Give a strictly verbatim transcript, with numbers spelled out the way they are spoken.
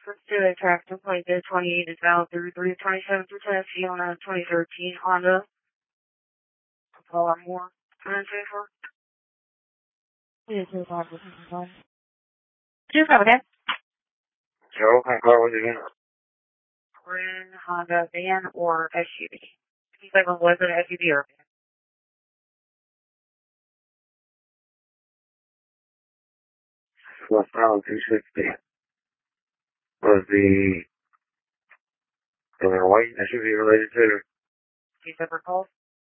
Let's do a tractor plate bid twenty-eight is valid through three twenty-seven through Tennessee on a twenty thirteen Honda. Paul Moore. Can I say for? Yes, yes, Honda. Just okay. So what kind of car was it again? Ren, Honda, van, or S U V? Like was it an S U V or van? West Island two sixty. Was the, was there a white S U V related to it? Two separate calls?